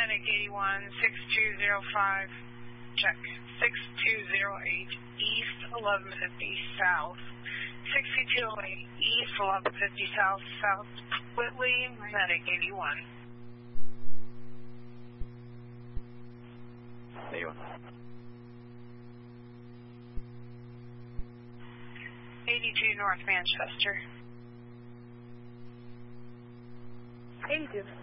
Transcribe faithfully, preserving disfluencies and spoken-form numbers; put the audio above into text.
Medic eighty-one, six two zero five, check, six two zero eight, East, eleven fifty, South, six two zero eight, East, eleven fifty, South, South, Whitley, Medic eighty-one. eighty-one. eighty-two, North Manchester. eighty-two.